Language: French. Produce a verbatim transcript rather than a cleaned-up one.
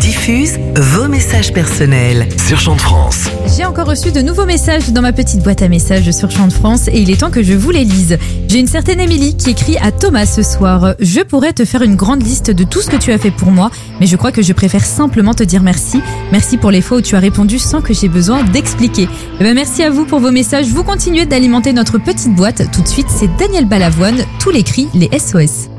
diffuse vos messages personnels sur Chant de France. J'ai encore reçu de nouveaux messages dans ma petite boîte à messages sur Chant de France et il est temps que je vous les lise. J'ai une certaine Émilie qui écrit à Thomas ce soir. Je pourrais te faire une grande liste de tout ce que tu as fait pour moi, mais je crois que je préfère simplement te dire merci. Merci pour les fois où tu as répondu sans que j'ai besoin d'expliquer. Eh ben merci à vous pour vos messages. Vous continuez d'alimenter notre petite boîte. Tout de suite, c'est Daniel Balavoine. Tous les cris, les S O S.